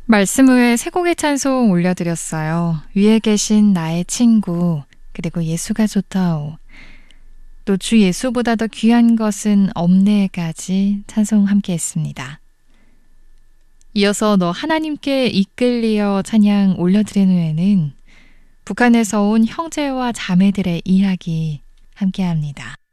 말씀 후에 세 곡의 찬송 올려드렸어요. 위에 계신 나의 친구, 그리고 예수가 좋다오. 또 주 예수보다 더 귀한 것은 없네까지 찬송 함께 했습니다. 이어서 너 하나님께 이끌리어 찬양 올려드린 후에는 북한에서 온 형제와 자매들의 이야기 함께 합니다.